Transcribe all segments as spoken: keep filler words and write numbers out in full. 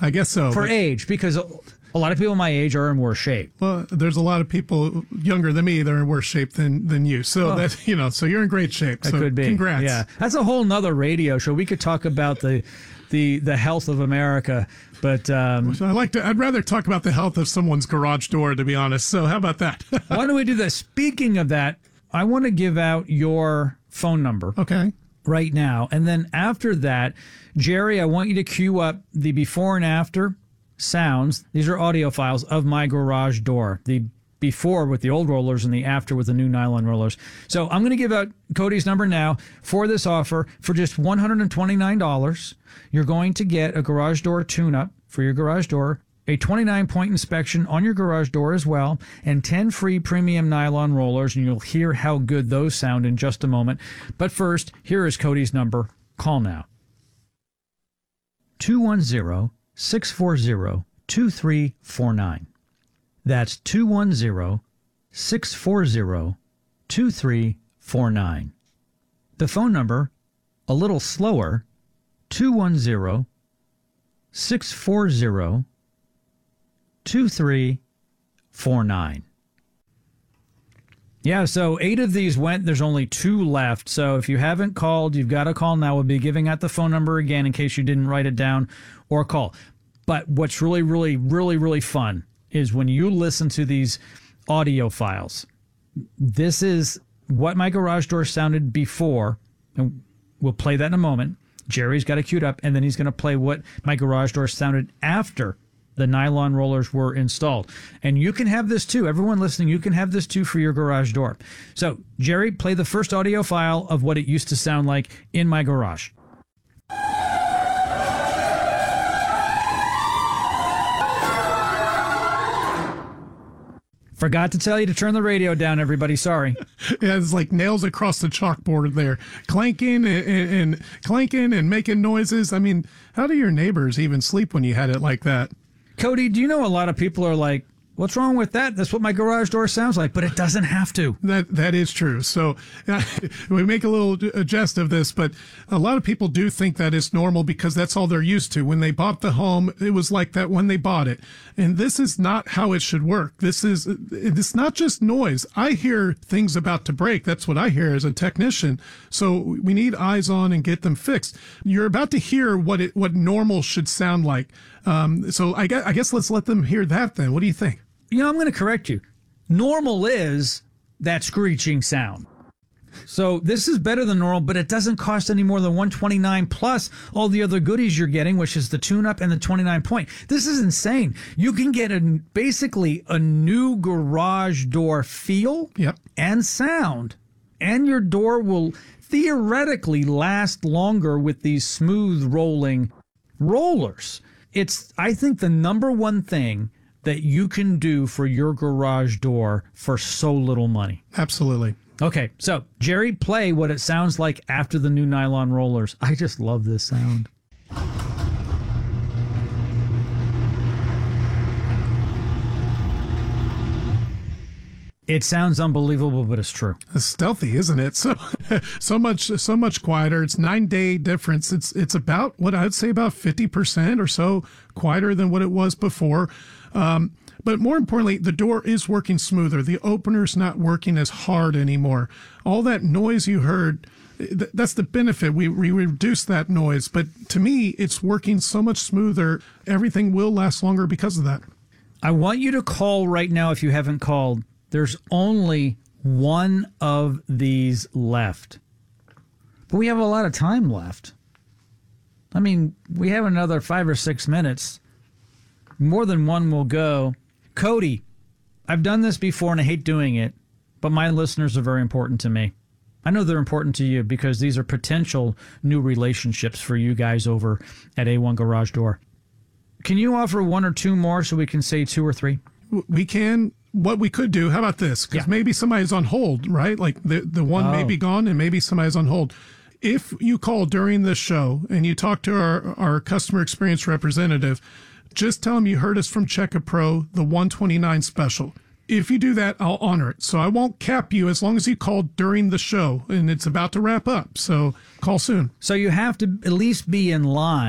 I guess so. For but, age, because a lot of people my age are in worse shape. Well, there's a lot of people younger than me that are in worse shape than, than you. So oh. that, you know, so you're in great shape. That so could be. Congrats. Yeah. That's a whole nother radio show. We could talk about the, the, the health of America, but, um, I like to, I'd rather talk about the health of someone's garage door, to be honest. So how about that? Why don't we do this? Speaking of that, I want to give out your phone number. Okay. Right now. And then after that, Jerry, I want you to cue up the before and after sounds. These are audio files of my garage door. The before with the old rollers and the after with the new nylon rollers. So I'm going to give out Cody's number now for this offer for just one hundred twenty-nine dollars. You're going to get a garage door tune-up for your garage door, a twenty-nine point inspection on your garage door as well, and ten free premium nylon rollers, and you'll hear how good those sound in just a moment. But first, here is Cody's number. Call now. two one zero, six four zero, two three four nine. That's two one zero, six four zero, two three four nine. The phone number, a little slower, two one zero, six four zero, two three four nine. Yeah, so eight of these went. There's only two left. So if you haven't called, you've got to call now. We'll be giving out the phone number again in case you didn't write it down or call. But what's really, really, really, really fun is when you listen to these audio files. This is what my garage door sounded before, and we'll play that in a moment. Jerry's got it queued up, and then he's going to play what my garage door sounded after the nylon rollers were installed. And you can have this too. Everyone listening, you can have this too for your garage door. So, Jerry, play the first audio file of what it used to sound like in my garage. Forgot to tell you to turn the radio down, everybody. Sorry. Yeah, it's like nails across the chalkboard there. Clanking and, and, and clanking and making noises. I mean, how do your neighbors even sleep when you had it like that? Cody, do you know a lot of people are like, what's wrong with that? That's what my garage door sounds like, but it doesn't have to. That That is true. So uh, we make a little jest of this, but a lot of people do think that it's normal because that's all they're used to. When they bought the home, it was like that when they bought it. And this is not how it should work. This is, it's not just noise. I hear things about to break. That's what I hear as a technician. So we need eyes on and get them fixed. You're about to hear what it, what normal should sound like. Um, so I guess, I guess let's let them hear that then. What do you think? You know, I'm going to correct you. Normal is that screeching sound. So this is better than normal, but it doesn't cost any more than one hundred twenty-nine dollars plus all the other goodies you're getting, which is the tune-up and the twenty-nine point. This is insane. You can get a, basically a new garage door feel yep. and sound, and your door will theoretically last longer with these smooth rolling rollers. It's, I think, the number one thing that you can do for your garage door for so little money. Absolutely. Okay, so Jerry, play what it sounds like after the new nylon rollers. I just love this sound. It sounds unbelievable, but it's true. It's stealthy, isn't it? So, so much, so much quieter. It's nine day difference. It's, it's about what I'd say about fifty percent or so quieter than what it was before. Um, but more importantly, the door is working smoother. The opener's not working as hard anymore. All that noise you heard, th- that's the benefit. We, we reduce that noise. But to me, it's working so much smoother. Everything will last longer because of that. I want you to call right now if you haven't called. There's only one of these left. But we have a lot of time left. I mean, we have another five or six minutes. More than one will go. Cody, I've done this before and I hate doing it, but my listeners are very important to me. I know they're important to you because these are potential new relationships for you guys over at A one Garage Door. Can you offer one or two more so we can say two or three? We can. What we could do, how about this? Because yeah. maybe somebody's on hold, right? Like the, the one oh. may be gone and maybe somebody's on hold. If you call during this show and you talk to our, our customer experience representative, just tell them you heard us from Checka Pro, the one twenty-nine special. If you do that, I'll honor it. So I won't cap you as long as you call during the show, and it's about to wrap up. So call soon. So you have to at least be in line. Yeah.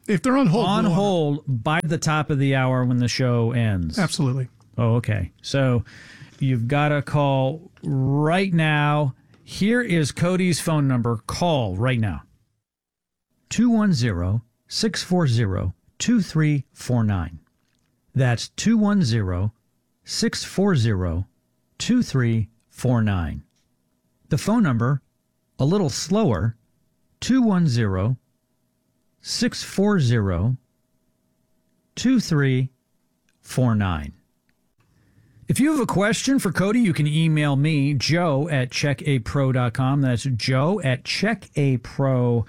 If they're on hold. On we'll hold by the top of the hour when the show ends. Absolutely. Oh, okay. So you've got to call right now. Here is Cody's phone number. Call right now. two one zero, six four zero, two three four nine. That's two one zero, six four zero, two three four nine. The phone number, a little slower, two one zero, six four zero, two three four nine. If you have a question for Cody, you can email me, Joe at check a pro dot com. That's Joe at check a pro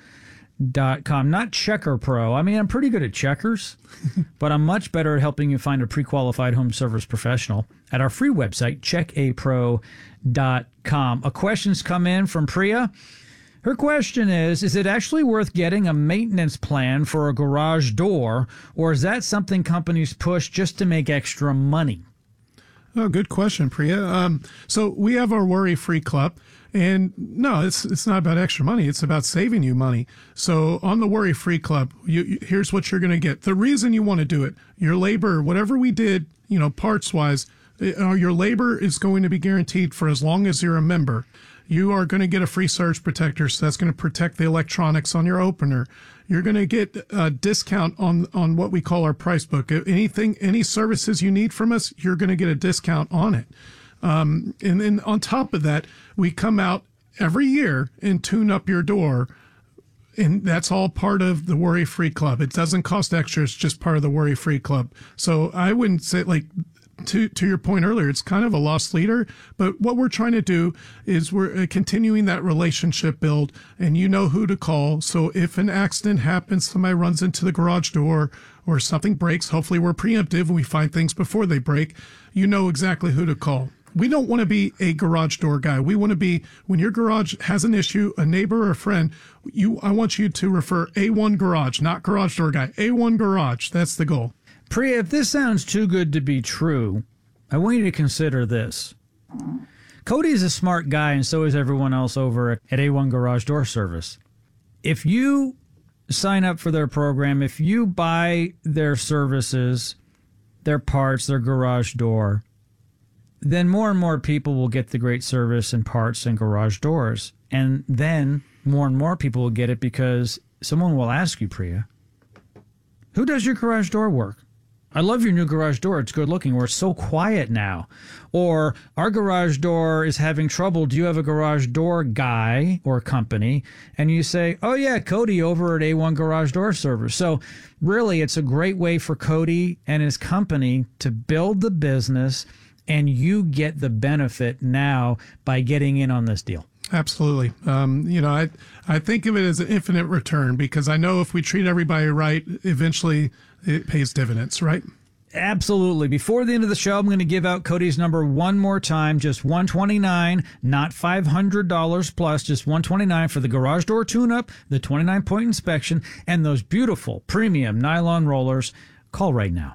dot com. Not Checker Pro. I mean, I'm pretty good at checkers, but I'm much better at helping you find a pre-qualified home service professional at our free website, check a pro dot com. A question's come in from Priya. Her question is, is it actually worth getting a maintenance plan for a garage door, or is that something companies push just to make extra money? Oh, good question, Priya. Um, so we have our worry-free club, and no, it's it's not about extra money. It's about saving you money. So on the worry-free club, you, you, here's what you're going to get. The reason you want to do it, your labor, whatever we did, you know, parts-wise, uh, your labor is going to be guaranteed for as long as you're a member. You are going to get a free surge protector, so that's going to protect the electronics on your opener. You're going to get a discount on, on what we call our price book. Anything, any services you need from us, you're going to get a discount on it. Um, and then on top of that, we come out every year and tune up your door. And that's all part of the Worry Free Club. It doesn't cost extra. It's just part of the Worry Free Club. So I wouldn't say, like, to to your point earlier, it's kind of a lost leader. But what we're trying to do is we're continuing that relationship build, and you know who to call. So if an accident happens, somebody runs into the garage door or something breaks, hopefully we're preemptive and we find things before they break. You know exactly who to call. We don't want to be a garage door guy. We want to be, when your garage has an issue, a neighbor or a friend, you I want you to refer A one Garage, not Garage Door Guy. A one Garage. That's the goal. Priya, if this sounds too good to be true, I want you to consider this. Cody's a smart guy, and so is everyone else over at A one Garage Door Service. If you sign up for their program, if you buy their services, their parts, their garage door, then more and more people will get the great service and parts and garage doors. And then more and more people will get it because someone will ask you, Priya, who does your garage door work? I love your new garage door. It's good looking. Or it's so quiet now. Or our garage door is having trouble. Do you have a garage door guy or company? And you say, oh yeah, Cody over at A one Garage Door Service. So really, it's a great way for Cody and his company to build the business, and you get the benefit now by getting in on this deal. Absolutely. Um, you know, I I think of it as an infinite return, because I know if we treat everybody right, eventually it pays dividends, right? Absolutely. Before the end of the show, I'm going to give out Cody's number one more time, just one hundred twenty-nine dollars, not five hundred dollars plus, just one hundred twenty-nine dollars for the garage door tune-up, the twenty-nine point inspection, and those beautiful premium nylon rollers. Call right now.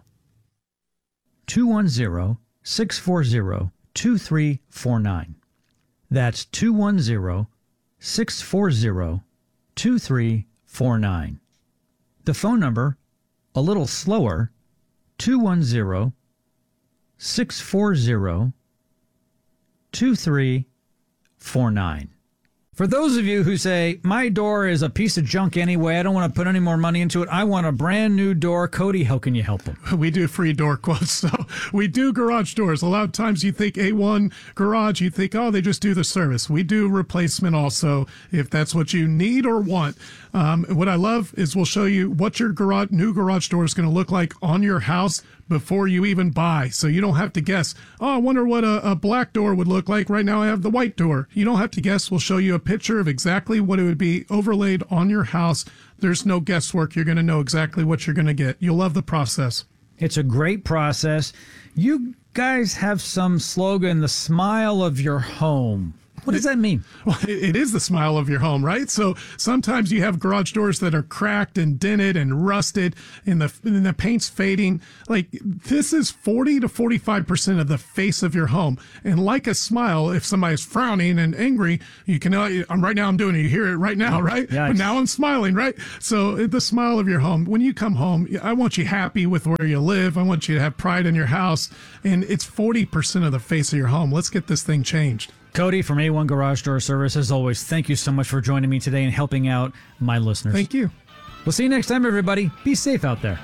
two one zero, six four zero, two three four nine. That's two one zero, six four zero, two three four nine. The phone number, a little slower, two one zero, six four zero, two three four nine. For those of you who say, my door is a piece of junk anyway, I don't want to put any more money into it, I want a brand new door, Cody, how can you help them? We do free door quotes. So we do garage doors. A lot of times you think A one Garage, you think, oh, they just do the service. We do replacement also, if that's what you need or want. Um, what I love is we'll show you what your garage, new garage door is going to look like on your house before you even buy. So you don't have to guess, oh, I wonder what a, a black door would look like. Right now I have the white door. You don't have to guess. We'll show you a picture of exactly what it would be overlaid on your house. There's no guesswork. You're going to know exactly what you're going to get. You'll love the process. It's a great process. You guys have some slogan, the smile of your home. What does that mean? Well, it is the smile of your home, right? So sometimes you have garage doors that are cracked and dented and rusted, and the and the paint's fading. Like, this is forty to forty-five percent of the face of your home. And like a smile, if somebody's frowning and angry, you can, uh, I'm right now I'm doing it. You hear it right now, right? Yes. But now I'm smiling, right? So the smile of your home. When you come home, I want you happy with where you live. I want you to have pride in your house. And it's forty percent of the face of your home. Let's get this thing changed. Cody from A one Garage Door Service, as always, thank you so much for joining me today and helping out my listeners. Thank you. We'll see you next time, everybody. Be safe out there.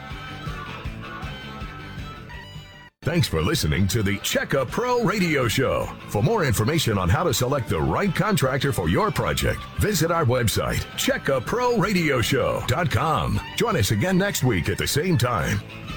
Thanks for listening to the Checka Pro Radio Show. For more information on how to select the right contractor for your project, visit our website, checka pro radio show dot com. Join us again next week at the same time.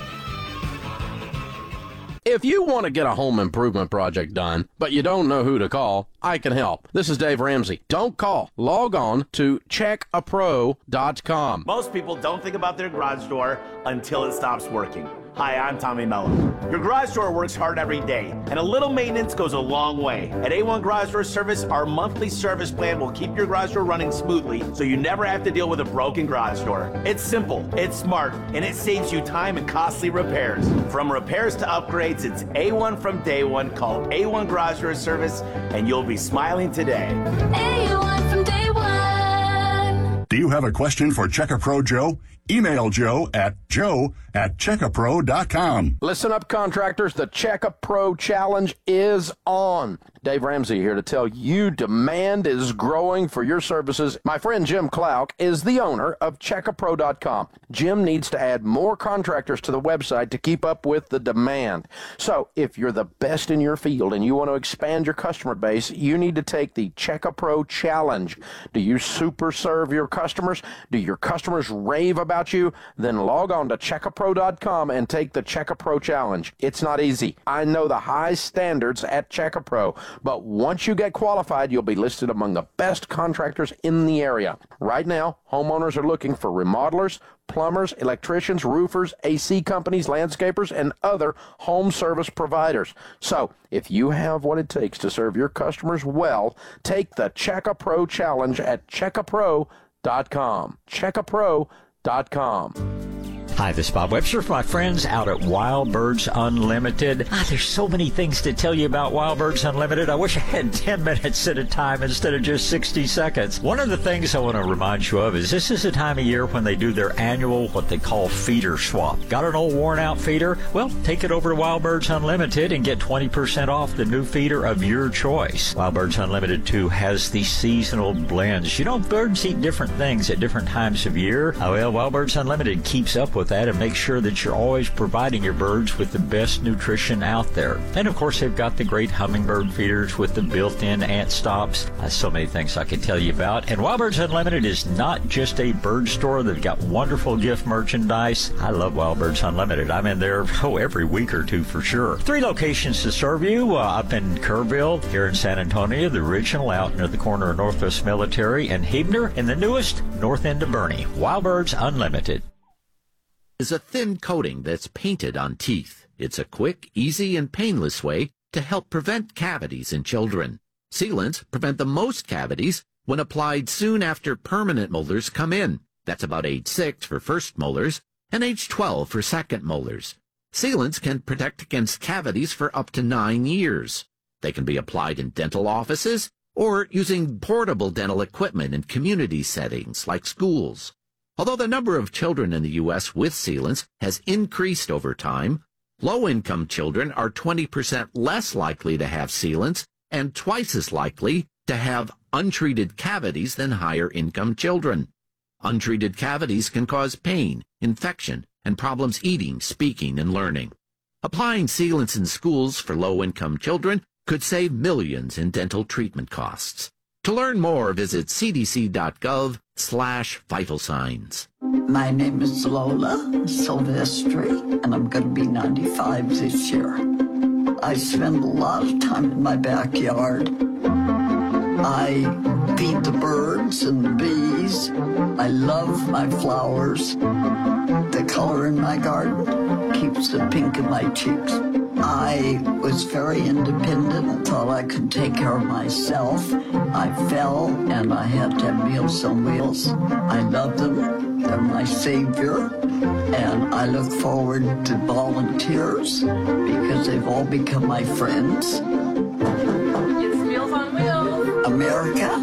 If you want to get a home improvement project done, but you don't know who to call, I can help. This is Dave Ramsey. Don't call. Log on to check a pro dot com. Most people don't think about their garage door until it stops working. Hi, I'm Tommy Mello. Your garage door works hard every day, and a little maintenance goes a long way. At A one Garage Door Service, our monthly service plan will keep your garage door running smoothly, so you never have to deal with a broken garage door. It's simple, it's smart, and it saves you time and costly repairs. From repairs to upgrades, it's A one from day one. Call A one Garage Door Service, and you'll be smiling today. A one from day one. Do you have a question for Check-A-Pro Joe? Email Joe at joe at checka pro dot com. Listen up, contractors. The Checka Pro Challenge is on. Dave Ramsey here to tell you demand is growing for your services. My friend Jim Klauck is the owner of checka pro dot com. Jim needs to add more contractors to the website to keep up with the demand. So if you're the best in your field and you want to expand your customer base, you need to take the Checka Pro Challenge. Do you super serve your customers? Do your customers rave about you? Then log on to checka pro dot com and take the Checka Pro Challenge. It's not easy. I know the high standards at Checka Pro, but once you get qualified, you'll be listed among the best contractors in the area. Right now, homeowners are looking for remodelers, plumbers, electricians, roofers, A C companies, landscapers, and other home service providers. So, if you have what it takes to serve your customers well, take the Checka Pro Challenge at checka pro dot com. checka pro dot com. Hi, this is Bob Webster for my friends out at Wild Birds Unlimited. Ah, there's so many things to tell you about Wild Birds Unlimited. I wish I had ten minutes at a time instead of just sixty seconds. One of the things I want to remind you of is this is the time of year when they do their annual, what they call feeder swap. Got an old worn out feeder? Well, take it over to Wild Birds Unlimited and get twenty percent off the new feeder of your choice. Wild Birds Unlimited, too, has the seasonal blends. You know, birds eat different things at different times of year. Oh, well, Wild Birds Unlimited keeps up with that and make sure that you're always providing your birds with the best nutrition out there. And of course, they've got the great hummingbird feeders with the built-in ant stops. Uh, so many things I can tell you about. And Wild Birds Unlimited is not just a bird store. They've got wonderful gift merchandise. I love Wild Birds Unlimited. I'm in there oh, every week or two for sure. Three locations to serve you. Uh, up in Kerrville, here in San Antonio, the original out near the corner of Northwest Military, and Hebner, and the newest, north end of Bernie. Wild Birds Unlimited is a thin coating that's painted on teeth. It's a quick, easy, and painless way to help prevent cavities in children. Sealants prevent the most cavities when applied soon after permanent molars come in. That's about age six for first molars and age twelve for second molars. Sealants can protect against cavities for up to nine years. They can be applied in dental offices or using portable dental equipment in community settings like schools. Although the number of children in the U S with sealants has increased over time, low-income children are twenty percent less likely to have sealants and twice as likely to have untreated cavities than higher-income children. Untreated cavities can cause pain, infection, and problems eating, speaking, and learning. Applying sealants in schools for low-income children could save millions in dental treatment costs. To learn more, visit c d c dot gov slash vital signs. My name is Lola Silvestri, and I'm going to be ninety-five this year. I spend a lot of time in my backyard. I feed the birds and the bees. I love my flowers. The color in my garden keeps the pink in my cheeks. I was very independent and thought I could take care of myself. I fell and I had to have Meals on Wheels. I love them. They're my savior. And I look forward to volunteers because they've all become my friends. It's Meals on Wheels. America,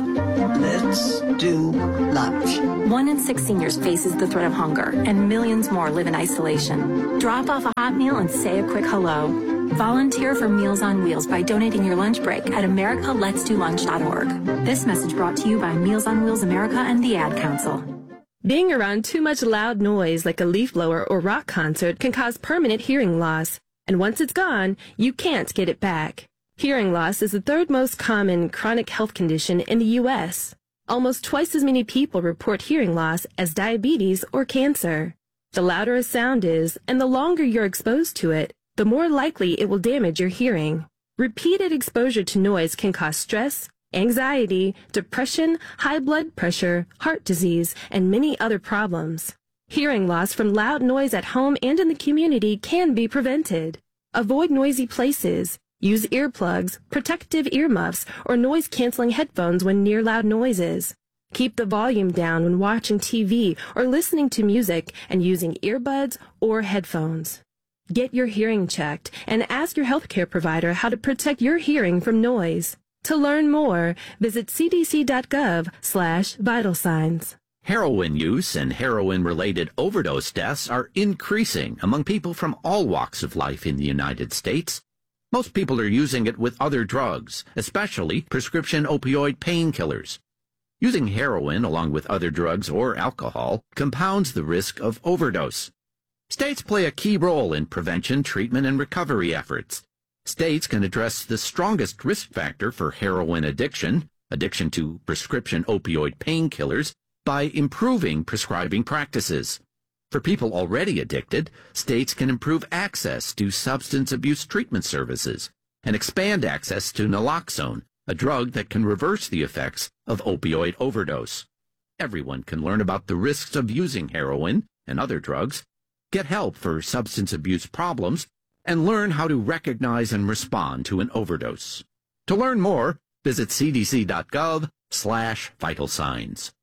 let's do lunch. One in six seniors faces the threat of hunger, and millions more live in isolation. Drop off a hot meal and say a quick hello. Volunteer for Meals on Wheels by donating your lunch break at america lets do lunch dot org. This message brought to you by Meals on Wheels America and the Ad Council. Being around too much loud noise like a leaf blower or rock concert can cause permanent hearing loss, and once it's gone, you can't get it back. Hearing loss is the third most common chronic health condition in the U S Almost twice as many people report hearing loss as diabetes or cancer. The louder a sound is, and the longer you're exposed to it, the more likely it will damage your hearing. Repeated exposure to noise can cause stress, anxiety, depression, high blood pressure, heart disease, and many other problems. Hearing loss from loud noise at home and in the community can be prevented. Avoid noisy places. Use earplugs, protective earmuffs, or noise-canceling headphones when near loud noises. Keep the volume down when watching T V or listening to music and using earbuds or headphones. Get your hearing checked and ask your healthcare provider how to protect your hearing from noise. To learn more, visit c d c dot gov slash vital signs. Heroin use and heroin-related overdose deaths are increasing among people from all walks of life in the United States. Most people are using it with other drugs, especially prescription opioid painkillers. Using heroin along with other drugs or alcohol compounds the risk of overdose. States play a key role in prevention, treatment, and recovery efforts. States can address the strongest risk factor for heroin addiction, addiction to prescription opioid painkillers, by improving prescribing practices. For people already addicted, states can improve access to substance abuse treatment services and expand access to naloxone, a drug that can reverse the effects of opioid overdose. Everyone can learn about the risks of using heroin and other drugs, get help for substance abuse problems, and learn how to recognize and respond to an overdose. To learn more, visit c d c dot gov slash vital signs.